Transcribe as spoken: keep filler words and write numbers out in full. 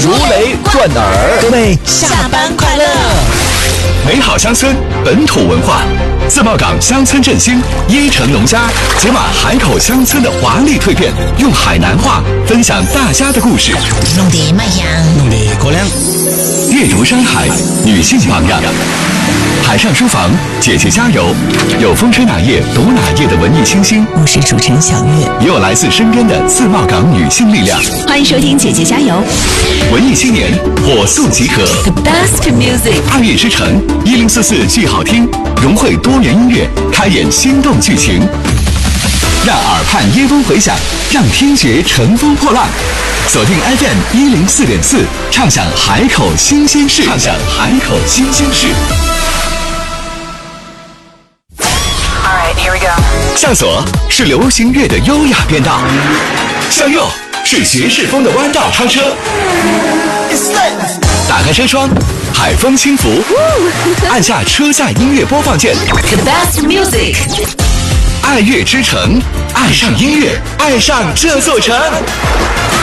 如雷贯耳。 各位下班快乐！ 美好乡村，本土文化，自贸港乡村振兴，一城农家，解码海口乡村的华丽蜕变，用海南话分享大家的故事。 弄得麦香， 弄得过凉。 阅读山海，女性榜样。海上书房，姐姐加油！有风吹哪页读哪页的文艺清新， 我是主持人小月， 也有来自身边的自贸港女性力量。 欢迎收听姐姐加油！ 文艺青年火速集合 The best music， 二月之城一零四四剧好听，融汇多元音乐，开演心动剧情，让耳畔耶风回响，让听觉乘风破浪。锁定 F M 一零四点四，畅享海口新鲜事，畅享海口新鲜事。向左是流行乐的优雅变道，向右是爵士风的弯道超车。打开车窗，海风轻拂，按下车载音乐播放键。 The best music， 爱乐之城，爱上音乐，爱上这座城。